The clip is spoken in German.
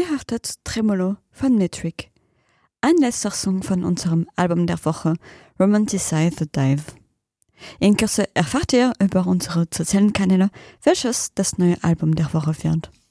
Ihr hörtet Tremolo von Metric, ein letzter Song von unserem Album der Woche, Romanticize the Dive. In Kürze erfahrt ihr über unsere sozialen Kanäle, welches das neue Album der Woche wird.